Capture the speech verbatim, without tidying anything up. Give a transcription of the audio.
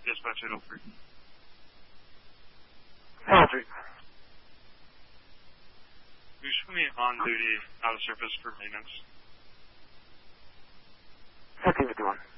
Dispatch eight oh three. Roger. You show me on duty out of service for maintenance. fifteen fifty-one.